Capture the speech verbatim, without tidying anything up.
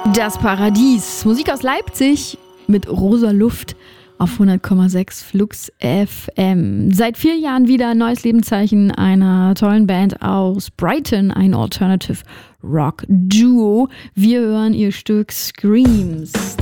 Das Paradies. Musik aus Leipzig mit Rosa Luft auf hundert Komma sechs Flux F M. Seit vier Jahren wieder ein neues Lebenszeichen einer tollen Band aus Brighton, ein Alternative Rock Duo. Wir hören ihr Stück Screams.